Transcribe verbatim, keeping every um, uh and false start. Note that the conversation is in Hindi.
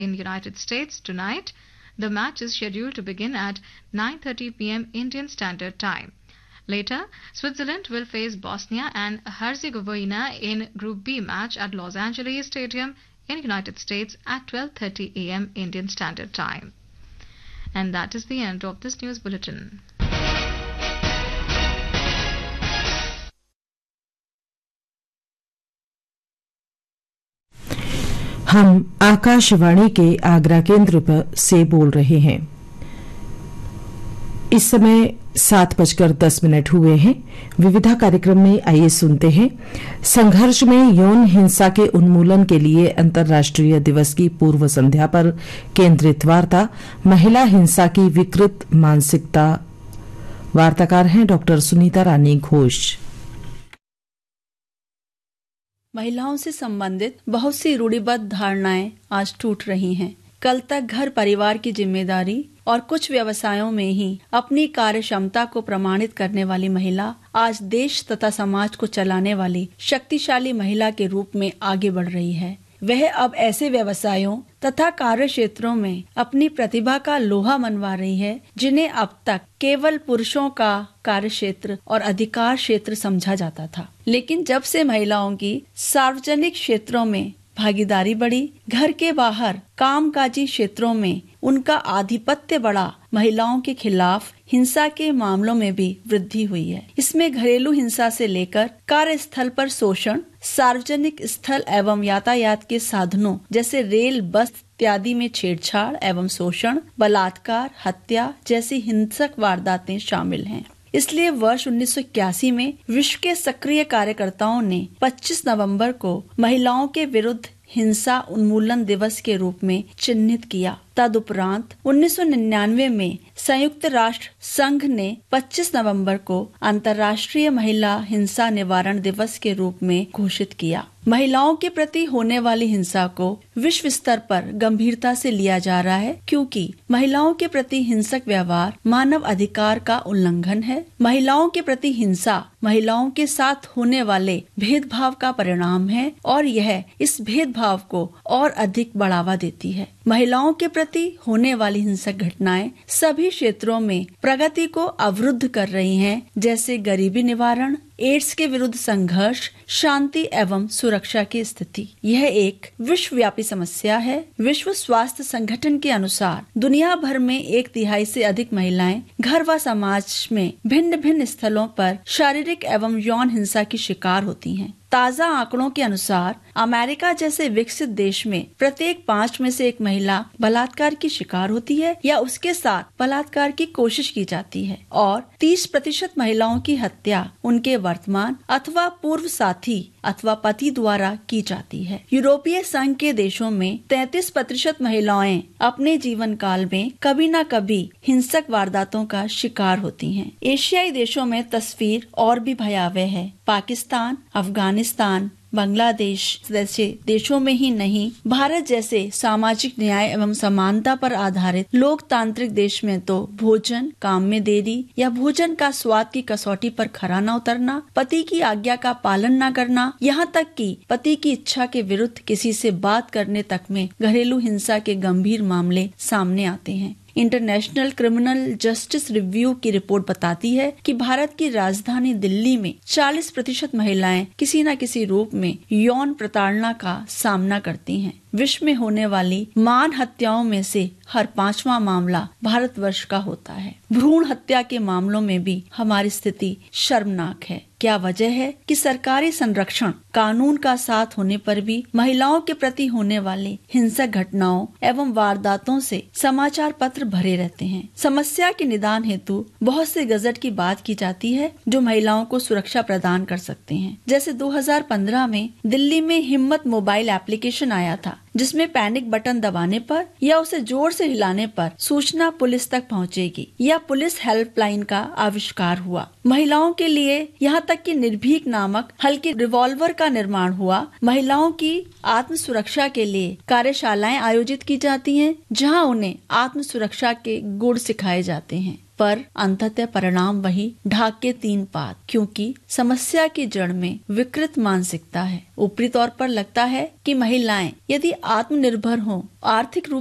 in United States tonight. The match is scheduled to begin at nine thirty p.m. Indian Standard Time. Later, Switzerland will face Bosnia and Herzegovina in Group B match at Los Angeles Stadium in United States at twelve thirty a.m. Indian Standard Time. And that is the end of this news bulletin. हम आकाशवाणी के आगरा केंद्र पर से बोल रहे हैं। इस समय सात बजकर दस मिनट हुए हैं। विविधा कार्यक्रम में आइए सुनते हैं संघर्ष में यौन हिंसा के उन्मूलन के लिए अंतर्राष्ट्रीय दिवस की पूर्व संध्या पर केंद्रित वार्ता, महिला हिंसा की विकृत मानसिकता। वार्ताकार हैं डॉक्टर सुनीता रानी घोष। महिलाओं से संबंधित बहुत सी रूढ़िबद्ध धारणाएं आज टूट रही हैं। कल तक घर परिवार की जिम्मेदारी और कुछ व्यवसायों में ही अपनी कार्य क्षमता को प्रमाणित करने वाली महिला आज देश तथा समाज को चलाने वाली शक्तिशाली महिला के रूप में आगे बढ़ रही है। वह अब ऐसे व्यवसायों तथा कार्य क्षेत्रों में अपनी प्रतिभा का लोहा मनवा रही है जिन्हें अब तक केवल पुरुषों का कार्य क्षेत्र और अधिकार क्षेत्र समझा जाता था। लेकिन जब से महिलाओं की सार्वजनिक क्षेत्रों में भागीदारी बढ़ी, घर के बाहर कामकाजी क्षेत्रों में उनका आधिपत्य बढ़ा, महिलाओं के खिलाफ हिंसा के मामलों में भी वृद्धि हुई है। इसमें घरेलू हिंसा से लेकर कार्यस्थल पर शोषण, सार्वजनिक स्थल एवं यातायात के साधनों जैसे रेल, बस इत्यादि में छेड़छाड़ एवं शोषण, बलात्कार, हत्या जैसी हिंसक वारदातें शामिल हैं। इसलिए वर्ष उन्नीस सौ इक्यासी में विश्व के सक्रिय कार्यकर्ताओं ने पच्चीस नवंबर को महिलाओं के विरुद्ध हिंसा उन्मूलन दिवस के रूप में चिन्हित किया। तदुपरांत उन्नीस सौ निन्यानवे में संयुक्त राष्ट्र संघ ने पच्चीस नवंबर को अंतर्राष्ट्रीय महिला हिंसा निवारण दिवस के रूप में घोषित किया। महिलाओं के प्रति होने वाली हिंसा को विश्व स्तर पर गंभीरता से लिया जा रहा है, क्योंकि महिलाओं के प्रति हिंसक व्यवहार मानव अधिकार का उल्लंघन है। महिलाओं के प्रति हिंसा महिलाओं के साथ होने वाले भेदभाव का परिणाम है और यह इस भेदभाव को और अधिक बढ़ावा देती है। महिलाओं के प्रति होने वाली हिंसक घटनाएं सभी क्षेत्रों में प्रगति को अवरुद्ध कर रही हैं, जैसे गरीबी निवारण, एड्स के विरुद्ध संघर्ष, शांति एवं सुरक्षा की स्थिति। यह एक विश्वव्यापी समस्या है। विश्व स्वास्थ्य संगठन के अनुसार दुनिया भर में एक तिहाई से अधिक महिलाएं घर व समाज में भिन्न भिन्न स्थलों पर शारीरिक एवं यौन हिंसा की शिकार होती हैं। ताज़ा आंकड़ों के अनुसार अमेरिका जैसे विकसित देश में प्रत्येक पाँच में से एक महिला बलात्कार की शिकार होती है या उसके साथ बलात्कार की कोशिश की जाती है और तीस प्रतिशत महिलाओं की हत्या उनके वर्तमान अथवा पूर्व साथी अथवा पति द्वारा की जाती है। यूरोपीय संघ के देशों में तैंतीस प्रतिशत महिलाएं अपने जीवन काल में कभी न कभी हिंसक वारदातों का शिकार होती हैं। एशियाई देशों में तस्वीर और भी भयावह है। पाकिस्तान, अफगानिस्तान, बांग्लादेश जैसे देशों में ही नहीं, भारत जैसे सामाजिक न्याय एवं समानता पर आधारित लोकतांत्रिक देश में तो भोजन, काम में देरी या भोजन का स्वाद की कसौटी पर खरा न उतरना, पति की आज्ञा का पालन न करना, यहाँ तक कि पति की इच्छा के विरुद्ध किसी से बात करने तक में घरेलू हिंसा के गंभीर मामले सामने आते हैं। इंटरनेशनल क्रिमिनल जस्टिस रिव्यू की रिपोर्ट बताती है कि भारत की राजधानी दिल्ली में चालीस प्रतिशत महिलाएं किसी न किसी रूप में यौन प्रताड़ना का सामना करती हैं। विश्व में होने वाली मान हत्याओं में से हर पांचवा मामला भारतवर्ष का होता है। भ्रूण हत्या के मामलों में भी हमारी स्थिति शर्मनाक है। क्या वजह है कि सरकारी संरक्षण कानून का साथ होने पर भी महिलाओं के प्रति होने वाली हिंसक घटनाओं एवं वारदातों से समाचार पत्र भरे रहते हैं। समस्या के निदान हेतु बहुत से गजट की बात की जाती है जो महिलाओं को सुरक्षा प्रदान कर सकते हैं। जैसे दो हज़ार पंद्रह में दिल्ली में हिम्मत मोबाइल एप्लीकेशन आया था, जिसमें पैनिक बटन दबाने पर या उसे जोर से हिलाने पर सूचना पुलिस तक पहुंचेगी या पुलिस हेल्पलाइन का आविष्कार हुआ। महिलाओं के लिए यहाँ तक कि निर्भीक नामक हल्के रिवॉल्वर का निर्माण हुआ। महिलाओं की आत्म सुरक्षा के लिए कार्यशालाएं आयोजित की जाती हैं, जहां उन्हें आत्म सुरक्षा के गुण सिखाए जाते हैं। पर अंततः परिणाम वही ढाक के तीन पात, क्योंकि समस्या की जड़ में विकृत मानसिकता है। ऊपरी तौर पर लगता है कि महिलाएं यदि आत्मनिर्भर हों, आर्थिक रूप